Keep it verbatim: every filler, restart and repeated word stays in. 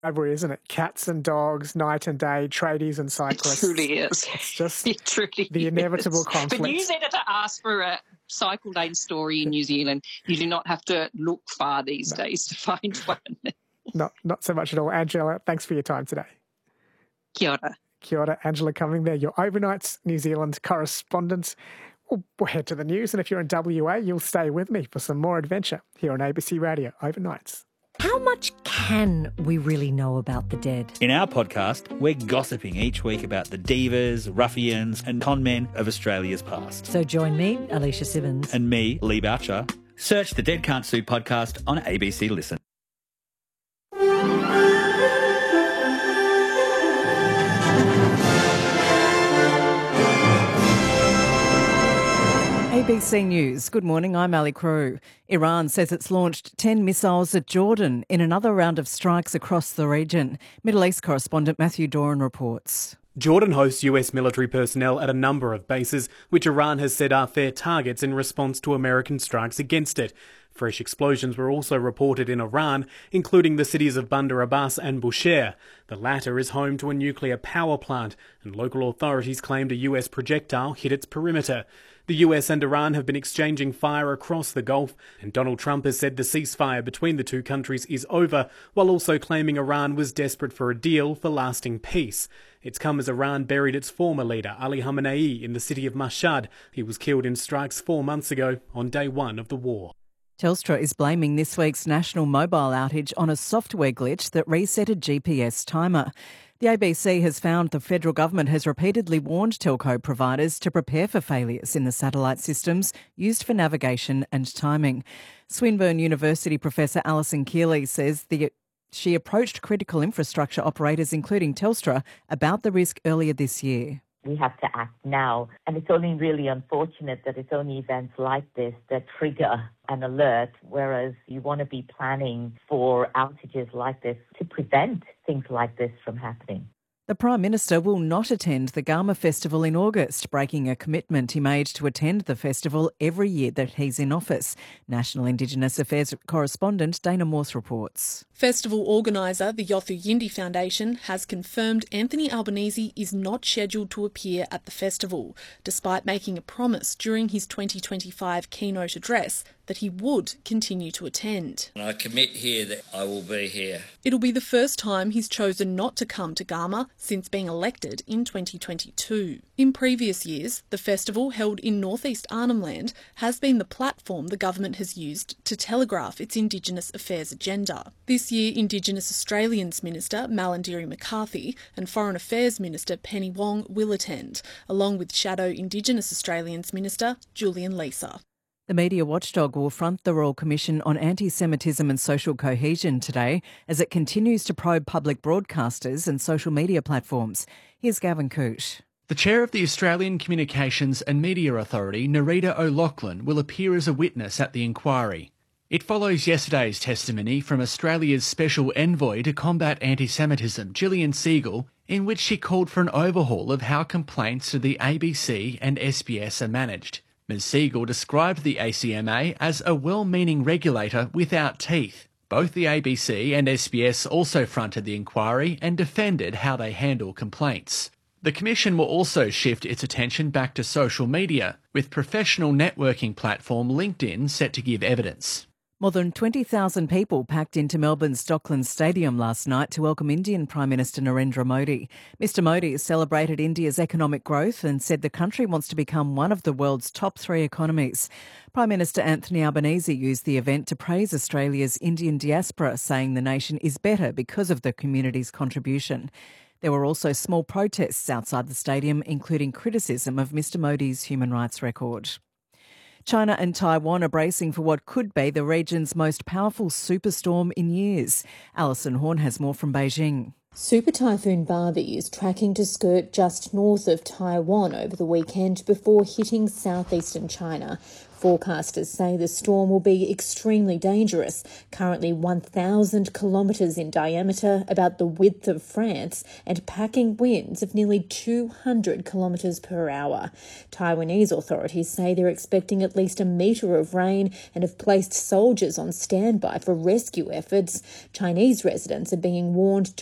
rivalry, isn't it? Cats and dogs, night and day, tradies and cyclists. It truly is. It's just it truly the inevitable is. conflict. The news editor asked for a cycle lane story in New Zealand. You do not have to look far these no. days to find one. Not, not so much at all. Angela, thanks for your time today. Kia ora. Kia ora. Angela Cumming there, your Overnights New Zealand correspondent. We'll, we'll head to the news, and if you're in W A, you'll stay with me for some more adventure here on A B C Radio Overnights. How much can we really know about the dead? In our podcast, we're gossiping each week about the divas, ruffians and con men of Australia's past. So join me, Alicia Simmons. And me, Lee Boucher. Search the Dead Can't Sue podcast on A B C Listen. A B C News. Good morning, I'm Ali Crew. Iran says it's launched ten missiles at Jordan in another round of strikes across the region. Middle East correspondent Matthew Doran reports. Jordan hosts U S military personnel at a number of bases, which Iran has said are fair targets in response to American strikes against it. Fresh explosions were also reported in Iran, including the cities of Bandar Abbas and Bushehr. The latter is home to a nuclear power plant, and local authorities claimed a U S projectile hit its perimeter. The U S and Iran have been exchanging fire across the Gulf, and Donald Trump has said the ceasefire between the two countries is over, while also claiming Iran was desperate for a deal for lasting peace. It's come as Iran buried its former leader, Ali Khamenei, in the city of Mashhad. He was killed in strikes four months ago on day one of the war. Telstra is blaming this week's national mobile outage on a software glitch that reset a G P S timer. The A B C has found the federal government has repeatedly warned telco providers to prepare for failures in the satellite systems used for navigation and timing. Swinburne University professor Alison Keeley says the she approached critical infrastructure operators, including Telstra, about the risk earlier this year. We have to act now. And it's only really unfortunate that it's only events like this that trigger an alert, whereas you want to be planning for outages like this to prevent things like this from happening. The Prime Minister will not attend the Garma Festival in August, breaking a commitment he made to attend the festival every year that he's in office. National Indigenous Affairs correspondent Dana Morse reports. Festival organiser, the Yothu Yindi Foundation, has confirmed Anthony Albanese is not scheduled to appear at the festival, despite making a promise during his twenty twenty-five keynote address that he would continue to attend. And I commit here that I will be here. It'll be the first time he's chosen not to come to Garma since being elected in twenty twenty-two. In previous years, the festival held in northeast Arnhem Land has been the platform the government has used to telegraph its Indigenous affairs agenda. This year, Indigenous Australians Minister Malarndirri McCarthy and Foreign Affairs Minister Penny Wong will attend, along with Shadow Indigenous Australians Minister Julian Leeser. The media watchdog will front the Royal Commission on Anti-Semitism and Social Cohesion today as it continues to probe public broadcasters and social media platforms. Here's Gavin Coote. The chair of the Australian Communications and Media Authority, Nerita O'Loughlin, will appear as a witness at the inquiry. It follows yesterday's testimony from Australia's Special Envoy to Combat Anti-Semitism, Gillian Siegel, in which she called for an overhaul of how complaints to the A B C and S B S are managed. Miz Siegel described the A C M A as a well-meaning regulator without teeth. Both the A B C and S B S also fronted the inquiry and defended how they handle complaints. The Commission will also shift its attention back to social media, with professional networking platform LinkedIn set to give evidence. More than twenty thousand people packed into Melbourne's Docklands Stadium last night to welcome Indian Prime Minister Narendra Modi. Mister Modi celebrated India's economic growth and said the country wants to become one of the world's top three economies. Prime Minister Anthony Albanese used the event to praise Australia's Indian diaspora, saying the nation is better because of the community's contribution. There were also small protests outside the stadium, including criticism of Mister Modi's human rights record. China and Taiwan are bracing for what could be the region's most powerful superstorm in years. Alison Horn has more from Beijing. Super Typhoon Barbie is tracking to skirt just north of Taiwan over the weekend before hitting southeastern China. Forecasters say the storm will be extremely dangerous, currently one thousand kilometres in diameter, about the width of France, and packing winds of nearly two hundred kilometres per hour. Taiwanese authorities say they're expecting at least a metre of rain and have placed soldiers on standby for rescue efforts. Chinese residents are being warned to